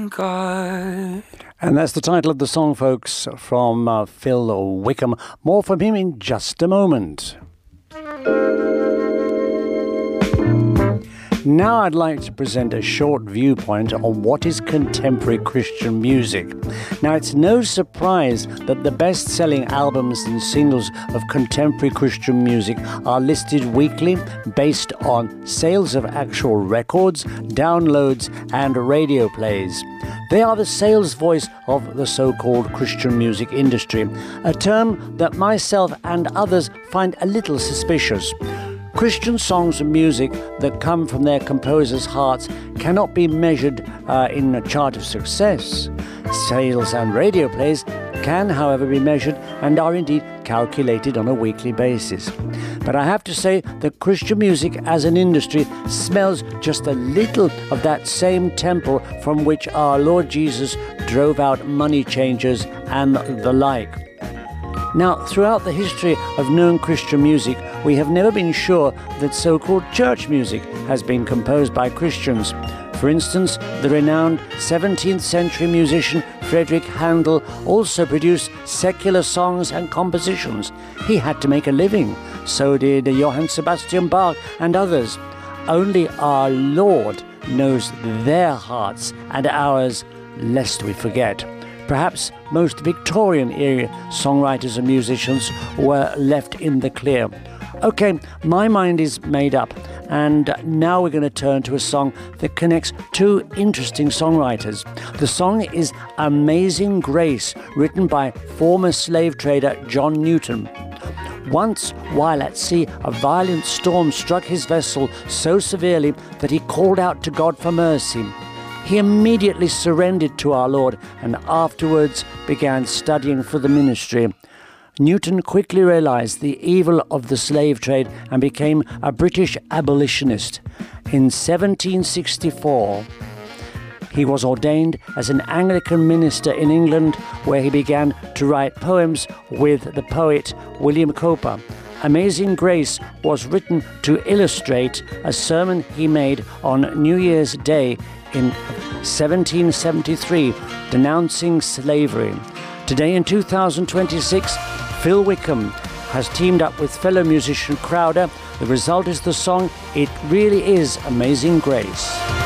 God. And that's the title of the song, folks, from Phil Wickham. More from him in just a moment. Now I'd like to present a short viewpoint on what is contemporary Christian music. Now, it's no surprise that the best-selling albums and singles of contemporary Christian music are listed weekly based on sales of actual records, downloads, and radio plays. They are the sales voice of the so-called Christian music industry, a term that myself and others find a little suspicious. Christian songs and music that come from their composers' hearts cannot be measured in a chart of success. Sales and radio plays can, however, be measured and are indeed calculated on a weekly basis. But I have to say that Christian music as an industry smells just a little of that same temple from which our Lord Jesus drove out money changers and the like. Now, throughout the history of known Christian music, we have never been sure that so-called church music has been composed by Christians. For instance, the renowned 17th century musician Friedrich Handel also produced secular songs and compositions. He had to make a living. So did Johann Sebastian Bach and others. Only our Lord knows their hearts and ours, lest we forget. Perhaps most Victorian-era songwriters and musicians were left in the clear. Okay, my mind is made up, and now we're going to turn to a song that connects two interesting songwriters. The song is Amazing Grace, written by former slave trader John Newton. Once, while at sea, a violent storm struck his vessel so severely that he called out to God for mercy. He immediately surrendered to our Lord and afterwards began studying for the ministry. Newton quickly realized the evil of the slave trade and became a British abolitionist. In 1764, he was ordained as an Anglican minister in England, where he began to write poems with the poet William Cowper. Amazing Grace was written to illustrate a sermon he made on New Year's Day in 1773, denouncing slavery. Today in 2026, Phil Wickham has teamed up with fellow musician Crowder. The result is the song It Really Is Amazing Grace.